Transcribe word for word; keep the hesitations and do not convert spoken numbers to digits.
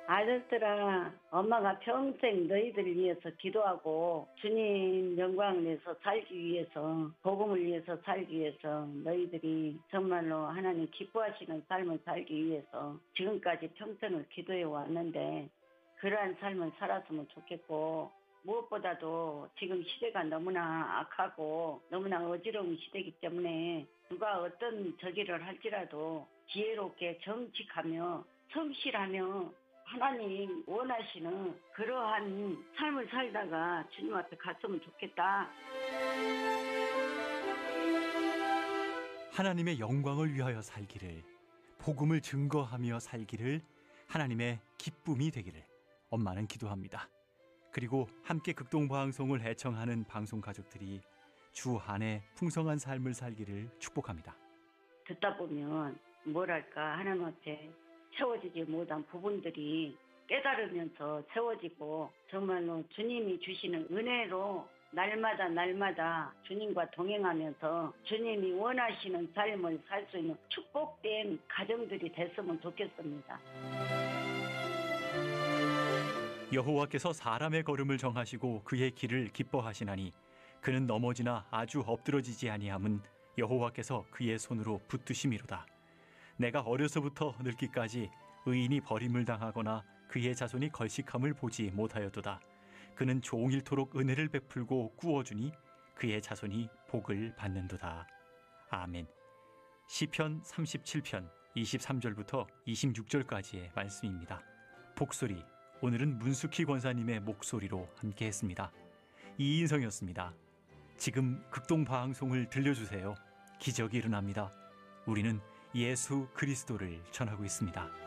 아들들아, 엄마가 평생 너희들을 위해서 기도하고 주님 영광을 위해서 살기 위해서, 복음을 위해서 살기 위해서, 너희들이 정말로 하나님 기뻐하시는 삶을 살기 위해서 지금까지 평생을 기도해 왔는데 그러한 삶을 살았으면 좋겠고, 무엇보다도 지금 시대가 너무나 악하고 너무나 어지러운 시대이기 때문에 누가 어떤 저기를 할지라도 지혜롭게 정직하며 성실하며 하나님 원하시는 그러한 삶을 살다가 주님 앞에 갔으면 좋겠다. 하나님의 영광을 위하여 살기를, 복음을 증거하며 살기를, 하나님의 기쁨이 되기를 엄마는 기도합니다. 그리고 함께 극동방송을 애청하는 방송 가족들이 주 안에 풍성한 삶을 살기를 축복합니다. 듣다 보면 뭐랄까 하나님 앞에 채워지지 못한 부분들이 깨달으면서 채워지고 정말로 주님이 주시는 은혜로 날마다 날마다 주님과 동행하면서 주님이 원하시는 삶을 살 수 있는 축복된 가정들이 됐으면 좋겠습니다. 여호와께서 사람의 걸음을 정하시고 그의 길을 기뻐하시나니 그는 넘어지나 아주 엎드러지지 아니함은 여호와께서 그의 손으로 붙드심이로다. 내가 어려서부터 늙기까지 의인이 버림을 당하거나 그의 자손이 걸식함을 보지 못하였도다. 그는 종일토록 은혜를 베풀고 꾸어주니 그의 자손이 복을 받는도다. 아멘. 시편 삼십칠 편 이십삼 절부터 이십육 절까지의 말씀입니다. 복소리, 오늘은 문숙희 권사님의 목소리로 함께했습니다. 이인성이었습니다. 지금 극동방송을 들려주세요. 기적이 일어납니다. 우리는 예수 그리스도를 전하고 있습니다.